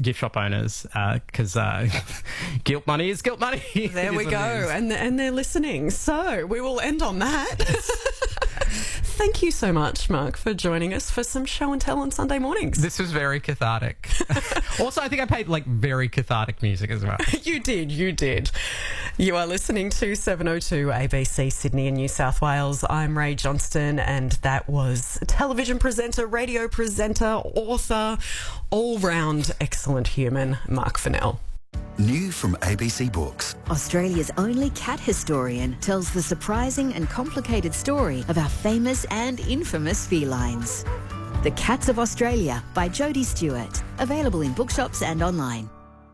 gift shop owners because guilt money is guilt money. There we go. And they're listening. So we will end on that. Thank you so much, Mark, for joining us for some show and tell on Sunday mornings. This was very cathartic. Also, I think I played very cathartic music as well. You did. You are listening to 702 ABC Sydney and New South Wales. I'm Ray Johnston, and that was television presenter, radio presenter, author, all-round excellent human, Mark Fennell. New from ABC Books. Australia's only cat historian tells the surprising and complicated story of our famous and infamous felines. The Cats of Australia by Jodie Stewart. Available in bookshops and online.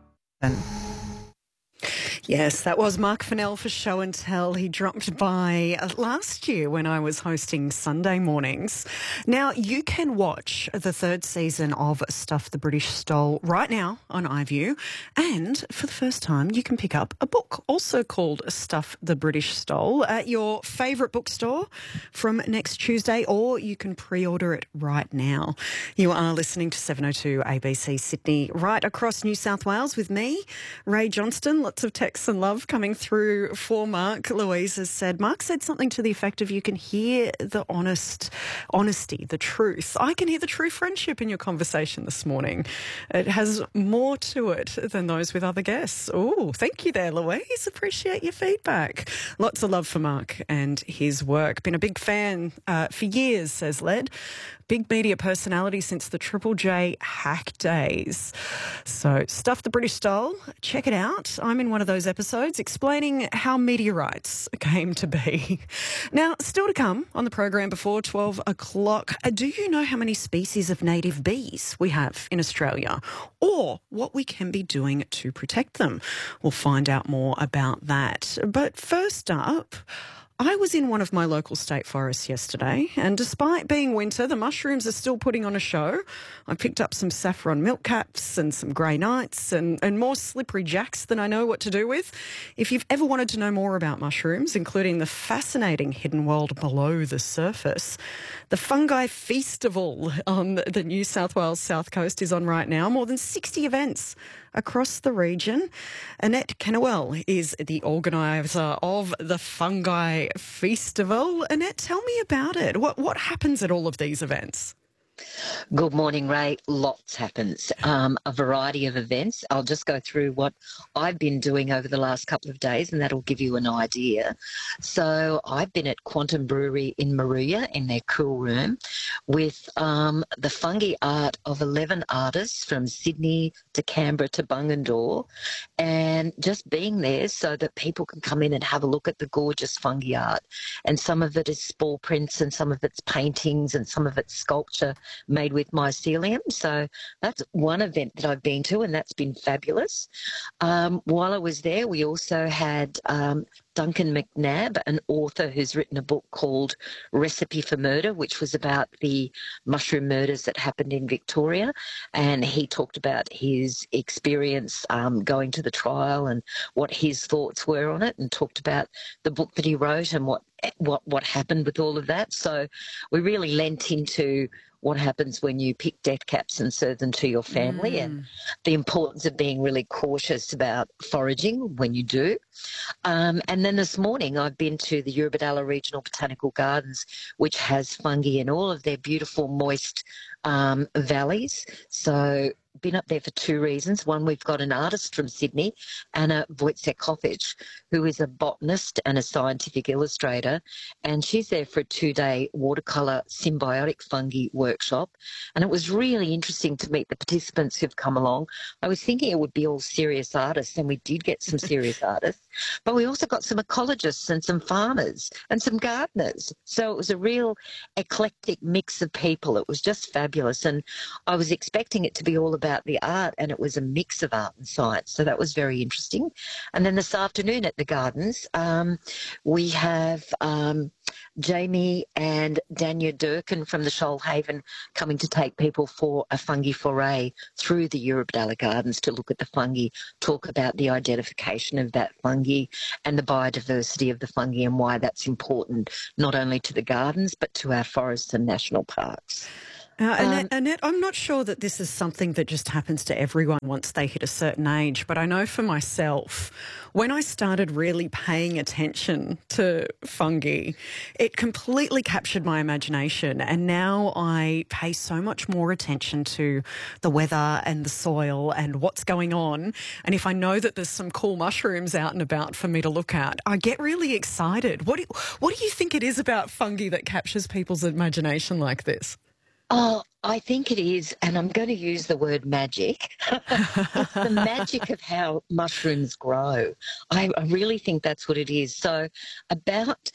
Yes, that was Mark Fennell for Show and Tell. He dropped by last year when I was hosting Sunday mornings. Now, you can watch the third season of Stuff the British Stole right now on iView. And for the first time, you can pick up a book also called Stuff the British Stole at your favourite bookstore from next Tuesday, or you can pre-order it right now. You are listening to 702 ABC Sydney, right across New South Wales with me, Ray Johnston. Lots of texts and love coming through for Mark. Louise has said, Mark said something to the effect of you can hear the honesty, the truth. I can hear the true friendship in your conversation this morning. It has more to it than those with other guests. Oh, thank you there, Louise. Appreciate your feedback. Lots of love for Mark and his work. Been a big fan for years, says Led. Big media personality since the Triple J hack days. So, Stuff the British Stole, check it out. I'm in one of those episodes explaining how meteorites came to be. Now, still to come on the program before 12 o'clock, do you know how many species of native bees we have in Australia, or what we can be doing to protect them? We'll find out more about that. But first up, I was in one of my local state forests yesterday, and despite being winter, the mushrooms are still putting on a show. I picked up some saffron milkcaps and some grey knights and more slippery jacks than I know what to do with. If you've ever wanted to know more about mushrooms, including the fascinating hidden world below the surface, the Fungi Feastival on the New South Wales South Coast is on right now. More than 60 events across the region. Annette Kennewell is the organiser of the Fungi Feastival. Annette, tell me about it. What happens at all of these events? Good morning, Ray. Lots happens. A variety of events. I'll just go through what I've been doing over the last couple of days, and that'll give you an idea. So I've been at Quantum Brewery in Moruya in their cool room with the fungi art of 11 artists from Sydney to Canberra to Bungendore, and just being there so that people can come in and have a look at the gorgeous fungi art. And some of it is spore prints, and some of it's paintings, and some of it's sculpture made with mycelium. So that's one event that I've been to, and that's been fabulous. While I was there, we also had Duncan McNabb, an author who's written a book called Recipe for Murder, which was about the mushroom murders that happened in Victoria. And he talked about his experience going to the trial and what his thoughts were on it, and talked about the book that he wrote and what happened with all of that. So we really lent into what happens when you pick death caps and serve them to your family, and the importance of being really cautious about foraging when you do. And then this morning I've been to the Eurobodalla Regional Botanical Gardens, which has fungi in all of their beautiful moist valleys. So been up there for two reasons. One, we've got an artist from Sydney, Anna Wojciechowicz, who is a botanist and a scientific illustrator, and she's there for a 2-day watercolour symbiotic fungi workshop. And it was really interesting to meet the participants who've come along. I was thinking it would be all serious artists, and we did get some serious artists, but we also got some ecologists and some farmers and some gardeners. So it was a real eclectic mix of people. It was just fabulous, and I was expecting it to be all about the art, and it was a mix of art and science. So that was very interesting. And then this afternoon at the gardens, we have Jamie and Dania Durkin from the Shoalhaven coming to take people for a fungi foray through the Eurobodalla Gardens to look at the fungi, talk about the identification of that fungi and the biodiversity of the fungi and why that's important not only to the gardens but to our forests and national parks. Annette, I'm not sure that this is something that just happens to everyone once they hit a certain age, but I know for myself, when I started really paying attention to fungi, it completely captured my imagination, and now I pay so much more attention to the weather and the soil and what's going on. And if I know that there's some cool mushrooms out and about for me to look at, I get really excited. What do you think it is about fungi that captures people's imagination like this? Oh, I think it is, and I'm going to use the word magic. It's the magic of how mushrooms grow. I really think that's what it is. So about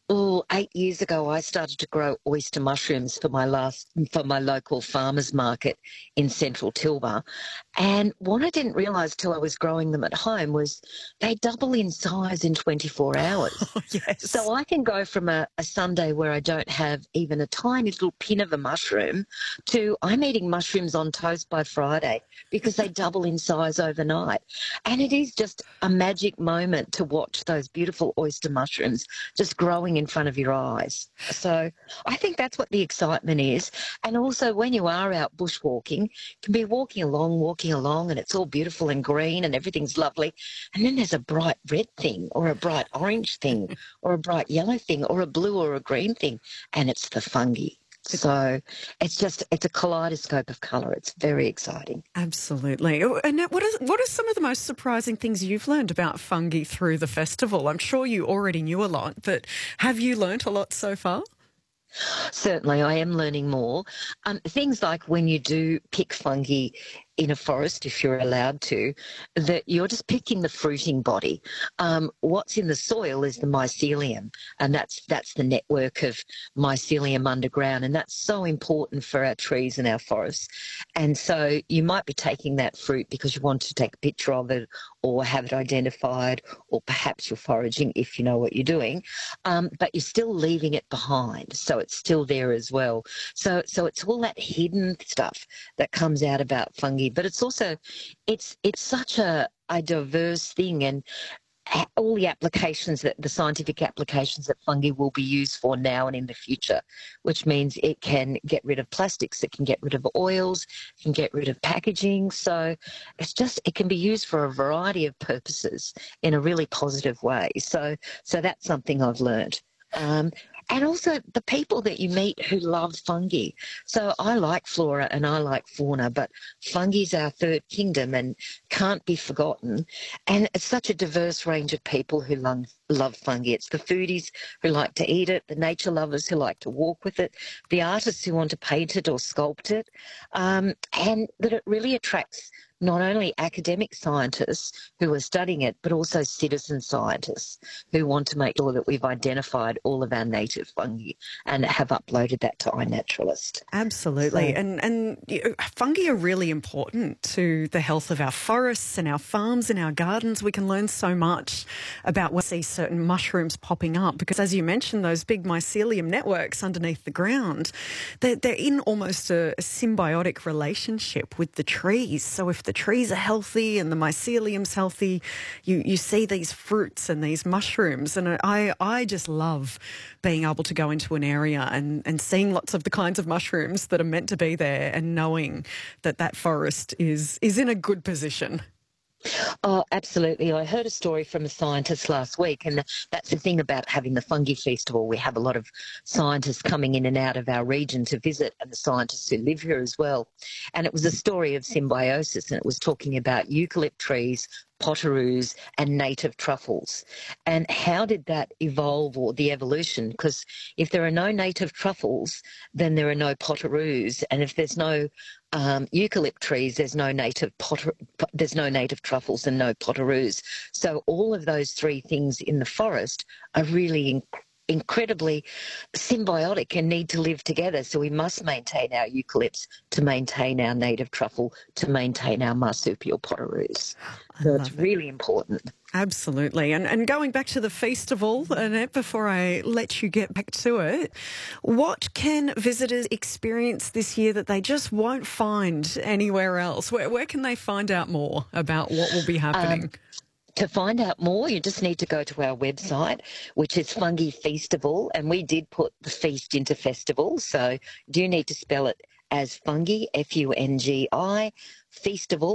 8 years ago, I started to grow oyster mushrooms for my local farmers market in central Tilba. And what I didn't realise till I was growing them at home was they double in size in 24 hours. Oh, yes. So I can go from a Sunday where I don't have even a tiny little pin of a mushroom to I'm eating mushrooms on toast by Friday because they double in size overnight. And it is just a magic moment to watch those beautiful oyster mushrooms just growing in front of your eyes. So I think that's what the excitement is. And also when you are out bushwalking, you can be walking along, and it's all beautiful and green and everything's lovely. And then there's a bright red thing or a bright orange thing or a bright yellow thing or a blue or a green thing, and it's the fungi. So it's a kaleidoscope of colour. It's very exciting. Absolutely. Annette, what are some of the most surprising things you've learned about fungi through the festival? I'm sure you already knew a lot, but have you learnt a lot so far? Certainly, I am learning more. Things like when you do pick fungi in a forest, if you're allowed to, that you're just picking the fruiting body. What's in the soil is the mycelium, and that's the network of mycelium underground, and that's so important for our trees and our forests. And so you might be taking that fruit because you want to take a picture of it or have it identified, or perhaps you're foraging if you know what you're doing, but you're still leaving it behind, so it's still there as well. So it's all that hidden stuff that comes out about fungi. But it's also, it's such a diverse thing, and all the scientific applications that fungi will be used for now and in the future, which means it can get rid of plastics, it can get rid of oils, it can get rid of packaging. So it can be used for a variety of purposes in a really positive way. So that's something I've learned. And also the people that you meet who love fungi. So I like flora and I like fauna, but fungi's our third kingdom and can't be forgotten. And it's such a diverse range of people who love fungi. It's the foodies who like to eat it, the nature lovers who like to walk with it, the artists who want to paint it or sculpt it, and that it really attracts not only academic scientists who are studying it, but also citizen scientists who want to make sure that we've identified all of our native fungi and have uploaded that to iNaturalist. Absolutely. So, and fungi are really important to the health of our forests and our farms and our gardens. We can learn so much about when we see certain mushrooms popping up because, as you mentioned, those big mycelium networks underneath the ground, they're in almost a symbiotic relationship with the trees. So if the trees are healthy and the mycelium's healthy, you see these fruits and these mushrooms. And I just love being able to go into an area and seeing lots of the kinds of mushrooms that are meant to be there and knowing that forest is in a good position. Oh, absolutely. I heard a story from a scientist last week, and that's the thing about having the Fungi Festival. We have a lot of scientists coming in and out of our region to visit, and the scientists who live here as well. And it was a story of symbiosis, and it was talking about eucalypt trees, potoroos and native truffles. And how did that evolve, or the evolution? Because if there are no native truffles, then there are no potoroos. And if there's no eucalypt trees, there's no native truffles and no potoroos. So all of those three things in the forest are really incredibly symbiotic and need to live together. So we must maintain our eucalypts to maintain our native truffle, to maintain our marsupial potoroos. So it's really important. Absolutely. And going back to the festival, Annette, before I let you get back to it, what can visitors experience this year that they just won't find anywhere else? Where can they find out more about what will be happening? To find out more, you just need to go to our website, which is Fungi Festival, and we did put the feast into festival, so you do need to spell it as Fungi, Fungi, Feast of All